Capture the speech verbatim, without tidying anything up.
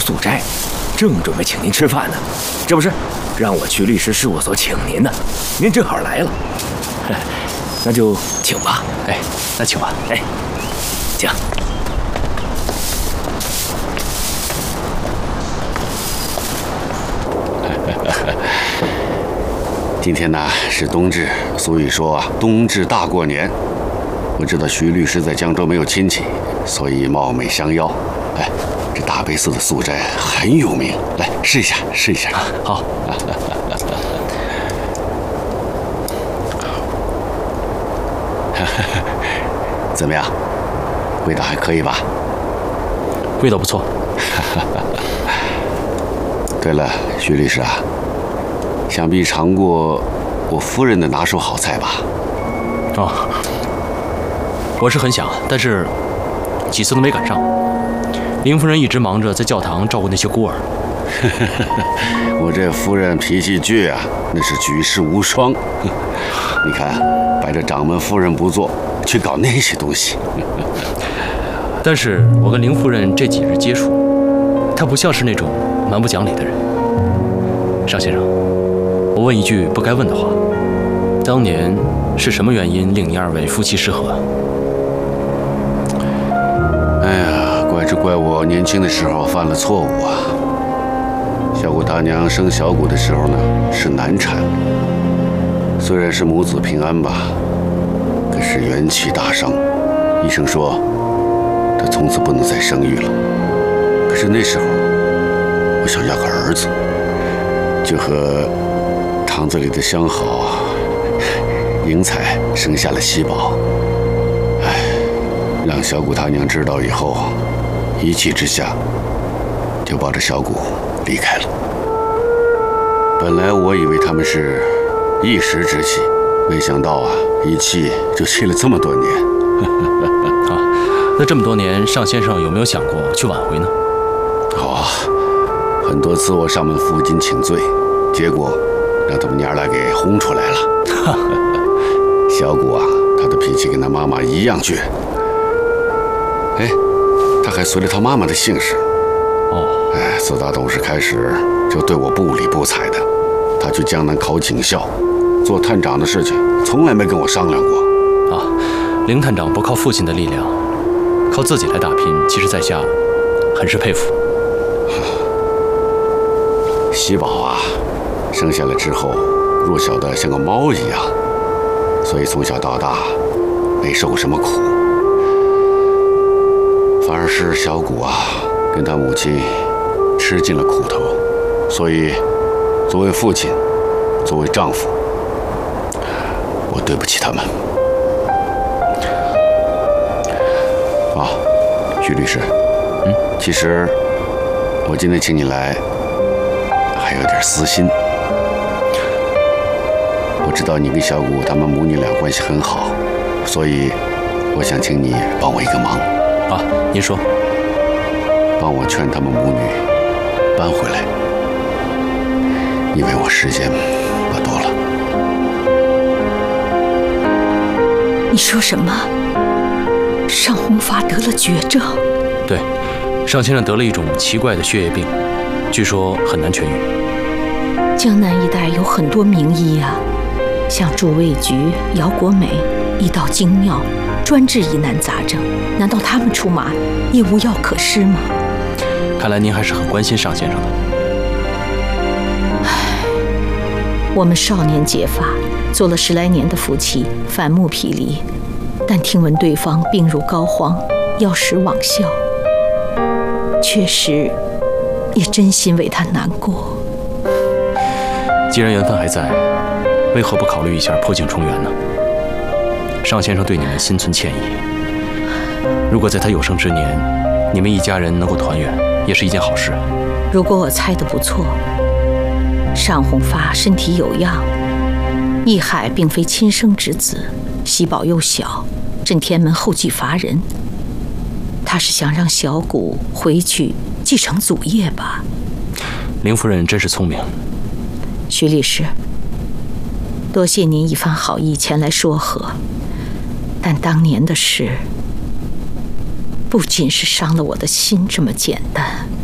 宿债，正准备请您吃饭呢。这不是让我去律师事务所请您呢，您正好来了，那就请吧。 哎，那请吧。 哎，请。 今天呢是冬至，俗语说啊，冬至大过年。我知道徐律师在江州没有亲戚，所以冒昧相邀。哎，这大悲寺的素斋很有名，来试一下，试一下。 好。 怎么样？味道还可以吧？ 味道不错。 对了，徐律师啊，想必尝过我夫人的拿手好菜吧？ 哦，我是很想，但是几次都没赶上。林夫人一直忙着在教堂照顾那些孤儿。 我这夫人脾气倔啊，那是举世无双。你看，摆着掌门夫人不做，去搞那些东西。 但是我跟林夫人这几日接触，她不像是那种蛮不讲理的人。尚先生，我问一句不该问的话：当年是什么原因令你二位夫妻失和？ 哎呀，怪只怪我年轻的时候犯了错误啊！小谷大娘生小谷的时候呢，是难产，虽然是母子平安吧，可是元气大伤，医生说她从此不能再生育了。可是那时候我想要个儿子，就和堂子里的相好英才生下了喜宝。哎，让小谷他娘知道以后，一气之下就抱着小谷离开了。本来我以为他们是一时之气，没想到啊，一气就气了这么多年。 啊，那这么多年，尚先生有没有想过去挽回呢？ 好啊，很多次我上门负荆请罪，结果让他们娘俩给轰出来了。小谷啊，他的脾气跟他妈妈一样倔。哎，他还随了他妈妈的姓氏。 哦， 哎，自打懂事开始就对我不理不睬的。他去江南考警校，做探长的事情从来没跟我商量过。 啊，林探长不靠父亲的力量，靠自己来打拼，其实在下很是佩服。 喜宝啊，生下来之后弱小的像个猫一样，所以从小到大没受过什么苦，反而是小谷啊跟他母亲吃尽了苦头，所以作为父亲，作为丈夫，我对不起他们。啊，徐律师， 嗯， 其实我今天请你来还有点私心。我知道你跟小谷他们母女俩关系很好，所以我想请你帮我一个忙。 啊，您说。 帮我劝他们母女搬回来，因为我时间不多了。 你说什么？尚红发得了绝症？ 对，尚先生得了一种奇怪的血液病，据说很难痊愈。 江南一带有很多名医啊，像祝卫局、姚国美、医道精妙，专治疑难杂症。难道他们出马也无药可施吗？ 看来您还是很关心尚先生的。 唉，我们少年结发，做了十来年的夫妻，反目毗离，但听闻对方病入膏肓，药石罔效，确实也真心为他难过。 既然缘分还在，为何不考虑一下破镜重圆呢？尚先生对你们心存歉意，如果在他有生之年，你们一家人能够团圆，也是一件好事。 如果我猜得不错，尚红发身体有恙，义海并非亲生之子，喜宝又小，镇天门后继乏人，他是想让小谷回去继承祖业吧？ 林夫人真是聪明。 徐律师，多谢您一番好意前来说和，但当年的事不仅是伤了我的心这么简单。